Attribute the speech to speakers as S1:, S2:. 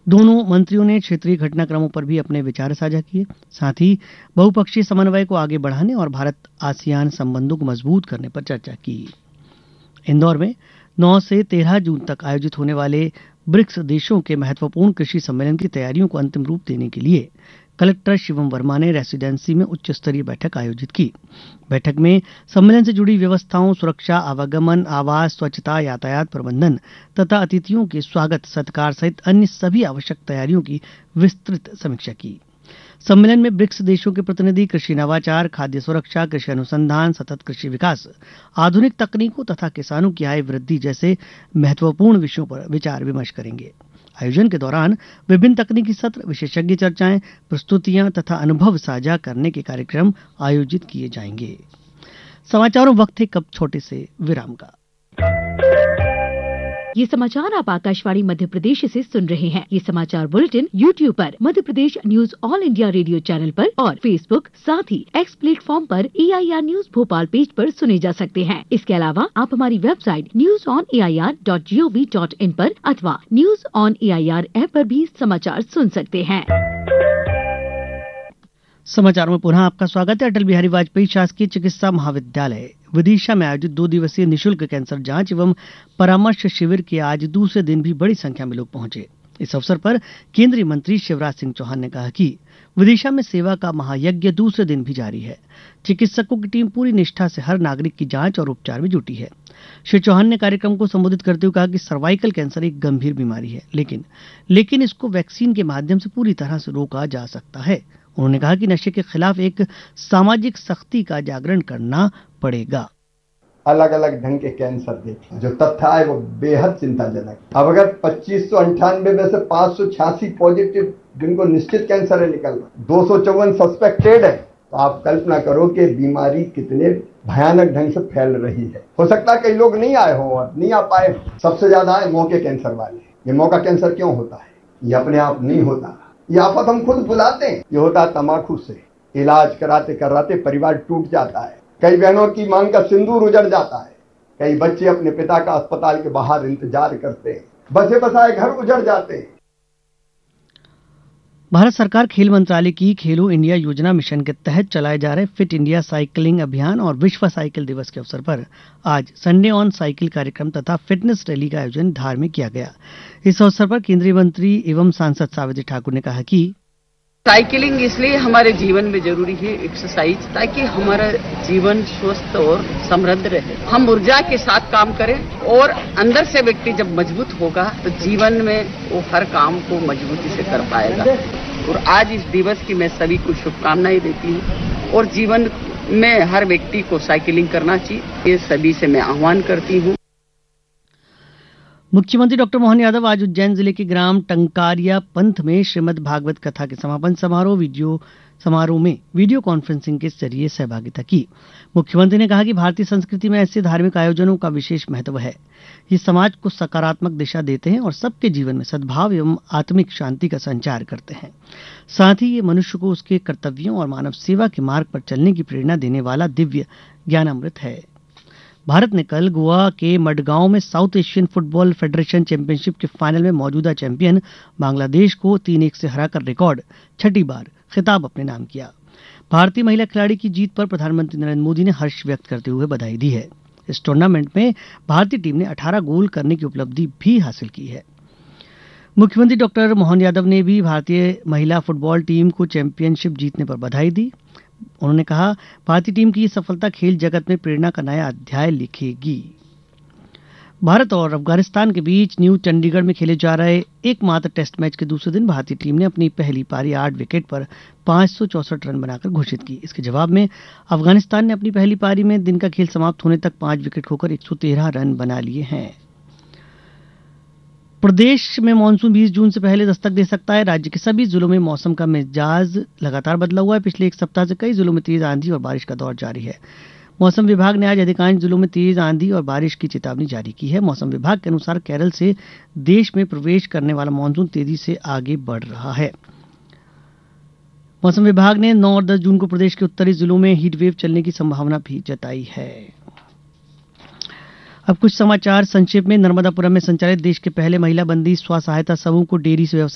S1: दोनों मंत्रियों ने क्षेत्रीय घटनाक्रमों पर भी अपने विचार साझा किए। साथ ही बहुपक्षीय समन्वय को आगे बढ़ाने और भारत आसियान संबंधों को मजबूत करने पर चर्चा की। इंदौर में 9 से 13 जून तक आयोजित होने वाले ब्रिक्स देशों के महत्वपूर्ण कृषि सम्मेलन की तैयारियों को अंतिम रूप देने के लिए कलेक्टर शिवम वर्मा ने रेसिडेंसी में उच्च स्तरीय बैठक आयोजित की। बैठक में सम्मेलन से जुड़ी व्यवस्थाओं, सुरक्षा, आवागमन, आवास, स्वच्छता, यातायात प्रबंधन तथा अतिथियों के स्वागत सत्कार सहित अन्य सभी आवश्यक तैयारियों की विस्तृत समीक्षा की। सम्मेलन में ब्रिक्स देशों के प्रतिनिधि कृषि नवाचार, खाद्य सुरक्षा, कृषि अनुसंधान, सतत कृषि विकास, आधुनिक तकनीकों तथा किसानों की आय वृद्धि जैसे महत्वपूर्ण विषयों पर विचार विमर्श करेंगे। आयोजन के दौरान विभिन्न तकनीकी सत्र, विशेषज्ञ चर्चाएं, प्रस्तुतियां तथा अनुभव साझा करने के कार्यक्रम आयोजित किए जाएंगे। समाचारों वक्त है कब छोटे से विराम का।
S2: ये समाचार आप आकाशवाणी मध्य प्रदेश से सुन रहे हैं। ये समाचार बुलेटिन YouTube पर, Madhya Pradesh news all India radio channel पर और फेसबुक, साथ ही एक्स प्लेटफॉर्म पर AIR न्यूज भोपाल पेज पर सुने जा सकते हैं। इसके अलावा आप हमारी वेबसाइट newsonair.gov.in पर अथवा न्यूज ऑन AIR ऐप पर भी समाचार सुन सकते हैं।
S1: समाचारों में पुनः आपका स्वागत है। अटल बिहारी वाजपेयी शासकीय चिकित्सा महाविद्यालय विदिशा में आयोजित 2 दिवसीय निःशुल्क कैंसर जांच एवं परामर्श शिविर के आज दूसरे दिन भी बड़ी संख्या में लोग पहुंचे। इस अवसर पर केंद्रीय मंत्री शिवराज सिंह चौहान ने कहा कि विदिशा में सेवा का महायज्ञ दूसरे दिन भी जारी है। चिकित्सकों की टीम पूरी निष्ठा से हर नागरिक की जांच और उपचार में जुटी है। श्री चौहान ने कार्यक्रम को संबोधित करते हुए कहा कि सर्वाइकल कैंसर एक गंभीर बीमारी है, लेकिन इसको वैक्सीन के माध्यम से पूरी तरह से रोका जा सकता है। उन्होंने कहा कि नशे के खिलाफ एक सामाजिक सख्ती का जागरण करना पड़ेगा।
S3: अलग अलग ढंग के कैंसर देखे, जो तथ्य आए वो बेहद चिंताजनक। अब अगर 2598 में से 586 पॉजिटिव जिनको निश्चित कैंसर है निकल रहा, 254 सस्पेक्टेड है, तो आप कल्पना करो कि बीमारी कितने भयानक ढंग से फैल रही है। हो सकता है कई लोग नहीं आए हो और नहीं आ पाए। सबसे ज्यादा है मौके कैंसर वाले। ये मौका कैंसर क्यों होता है? ये अपने आप नहीं होता, ये आफत हम खुद बुलाते हैं। ये होता है तंबाकू से। इलाज कराते कराते परिवार टूट जाता है, कई बहनों की मांग का सिंदूर उजड़ जाता है, कई बच्चे अपने पिता का अस्पताल के बाहर इंतजार करते हैं, बसे बसाए घर उजड़ जाते हैं।
S1: भारत सरकार खेल मंत्रालय की खेलो इंडिया योजना मिशन के तहत चलाए जा रहे फिट इंडिया साइकिलिंग अभियान और विश्व साइकिल दिवस के अवसर पर आज संडे ऑन साइकिल कार्यक्रम तथा फिटनेस रैली का आयोजन धार में किया गया। इस अवसर पर केंद्रीय मंत्री एवं सांसद सावित्री ठाकुर ने कहा कि
S4: साइकिलिंग इसलिए हमारे जीवन में जरूरी है, एक्सरसाइज, ताकि हमारा जीवन स्वस्थ और समृद्ध रहे, हम ऊर्जा के साथ काम करें और अंदर से व्यक्ति जब मजबूत होगा तो जीवन में वो हर काम को मजबूती से कर पाएगा। और आज इस दिवस की मैं सभी को शुभकामनाएं देती हूँ और जीवन में हर व्यक्ति को साइकिलिंग करना चाहिए, ये सभी से मैं आह्वान करती हूँ।
S1: मुख्यमंत्री डॉक्टर मोहन यादव आज उज्जैन जिले के ग्राम टंकारिया पंथ में श्रीमद् भागवत कथा के समापन समारोह में वीडियो कॉन्फ्रेंसिंग के जरिए सहभागिता की। मुख्यमंत्री ने कहा कि भारतीय संस्कृति में ऐसे धार्मिक आयोजनों का विशेष महत्व है। ये समाज को सकारात्मक दिशा देते हैं और सबके जीवन में सद्भाव एवं आत्मिक शांति का संचार करते हैं। साथ ही ये मनुष्य को उसके कर्तव्यों और मानव सेवा के मार्ग पर चलने की प्रेरणा देने वाला दिव्य ज्ञानामृत है। भारत ने कल गोवा के मडगांव में south Asian football federation championship के फाइनल में मौजूदा चैंपियन बांग्लादेश को 3-1 से हराकर रिकॉर्ड 6ठी बार खिताब अपने नाम किया। भारतीय महिला खिलाड़ी की जीत पर प्रधानमंत्री नरेंद्र मोदी ने हर्ष व्यक्त करते हुए बधाई दी है। इस टूर्नामेंट में भारतीय टीम ने 18 गोल करने की उपलब्धि भी हासिल की है। मुख्यमंत्री डॉक्टर मोहन यादव ने भी भारतीय महिला फुटबॉल टीम को चैंपियनशिप जीतने पर बधाई दी। उन्होंने कहा, भारतीय टीम की ये सफलता खेल जगत में प्रेरणा का नया अध्याय लिखेगी। भारत और अफगानिस्तान के बीच न्यू चंडीगढ़ में खेले जा रहे एकमात्र टेस्ट मैच के दूसरे दिन भारतीय टीम ने अपनी पहली पारी 8 विकेट पर 564 रन बनाकर घोषित की। इसके जवाब में अफगानिस्तान ने अपनी पहली पारी में दिन का खेल समाप्त होने तक 5 विकेट खोकर 113 रन बना लिए हैं। प्रदेश में मानसून 20 जून से पहले दस्तक दे सकता है। राज्य के सभी जिलों में मौसम का मिजाज लगातार बदला हुआ है। पिछले एक सप्ताह से कई जिलों में तेज आंधी और बारिश का दौर जारी है। मौसम विभाग ने आज अधिकांश जिलों में तेज आंधी और बारिश की चेतावनी जारी की है। मौसम विभाग के अनुसार केरल से देश में प्रवेश करने वाला मानसून तेजी से आगे बढ़ रहा है। मौसम विभाग ने 9 और 10 जून को प्रदेश के उत्तरी जिलों में हीटवेव चलने की संभावना भी जताई है। अब कुछ समाचार संक्षेप में। नर्मदापुरम में संचालित देश के पहले महिला बंदी स्व सहायता समूह को डेयरी से व्यवसाय